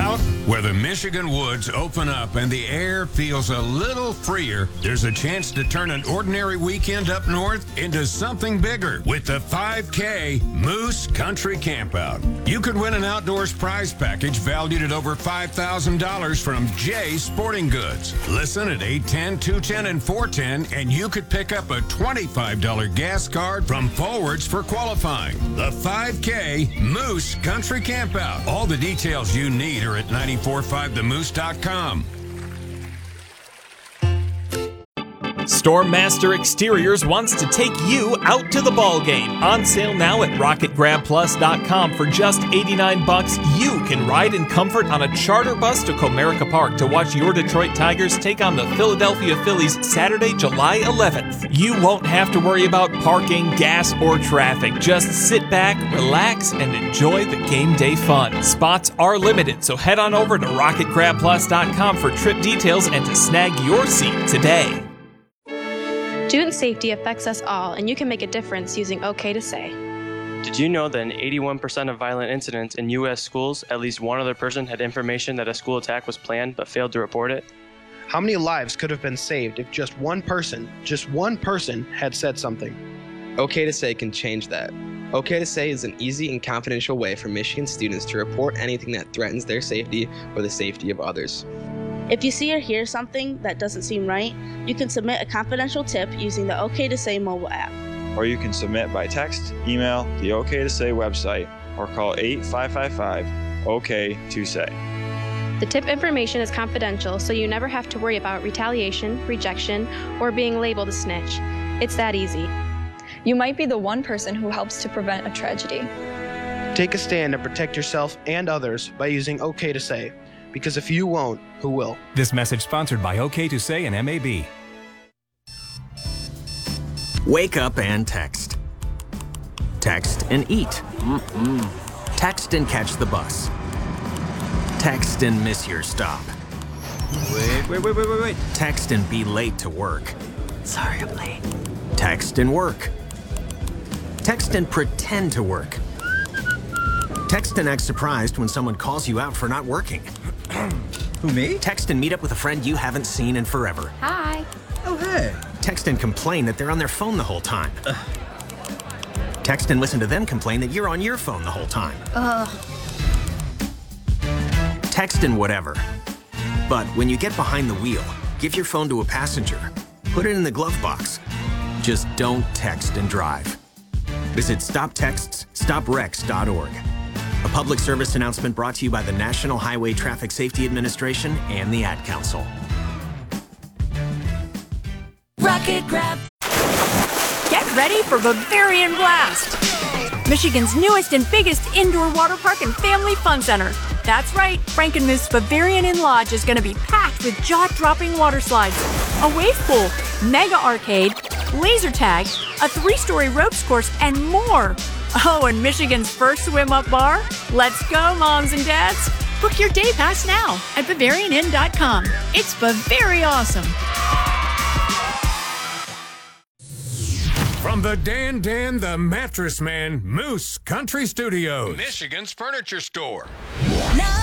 Out where the Michigan woods open up and the air feels a little freer, there's a chance to turn an ordinary weekend up north into something bigger with the 5K Moose Country Campout. You could win an outdoors prize package valued at over $5,000 from Jay's Sporting Goods. Listen at 810, 210, and 410, and you could pick up a $25 gas card from Forwards for qualifying. The 5K Moose Country Campout. All the details you need are at 945themoose.com. Stormmaster Exteriors wants to take you out to the ball game. On sale now at RocketGrabPlus.com for just $89. You can ride in comfort on a charter bus to Comerica Park to watch your Detroit Tigers take on the Philadelphia Phillies Saturday, July 11th. You won't have to worry about parking, gas, or traffic. Just sit back, relax, and enjoy the game day fun. Spots are limited, so head on over to RocketGrabPlus.com for trip details and to snag your seat today. Student safety affects us all, and you can make a difference using OK to Say. Did you know that in 81% of violent incidents in U.S. schools, at least one other person had information that a school attack was planned but failed to report it? How many lives could have been saved if just one person had said something? OK to Say can change that. OK to Say is an easy and confidential way for Michigan students to report anything that threatens their safety or the safety of others. If you see or hear something that doesn't seem right, you can submit a confidential tip using the OK to Say mobile app. Or you can submit by text, email, the OK to Say website, or call 855-OK-to-SAY. The tip information is confidential, so you never have to worry about retaliation, rejection, or being labeled a snitch. It's that easy. You might be the one person who helps to prevent a tragedy. Take a stand and protect yourself and others by using OK to Say. Because if you won't, who will? This message sponsored by OK to Say and MAB. Wake up and text. Text and eat. Text and catch the bus. Text and miss your stop. Wait. Text and be late to work. Sorry, I'm late. Text and work. Text and pretend to work. Text and act surprised when someone calls you out for not working. Who, me? Text and meet up with a friend you haven't seen in forever. Hi. Oh, hey. Text and complain that they're on their phone the whole time. Text and listen to them complain that you're on your phone the whole time. Text and whatever. But when you get behind the wheel, give your phone to a passenger. Put it in the glove box. Just don't text and drive. Visit StopTextsStopWrecks.org. A public service announcement brought to you by the National Highway Traffic Safety Administration and the Ad Council. Rocket Grab. Get ready for Bavarian Blast, Michigan's newest and biggest indoor water park and family fun center. That's right, Frankenmuth's Bavarian Inn Lodge is going to be packed with jaw-dropping water slides, a wave pool, mega arcade, laser tag, a 3-story ropes course, and more. Oh, and Michigan's first swim-up bar? Let's go, moms and dads. Book your day pass now at BavarianInn.com. It's Bavaria awesome. From the Dan the Mattress Man Moose Country Studios, Michigan's furniture store.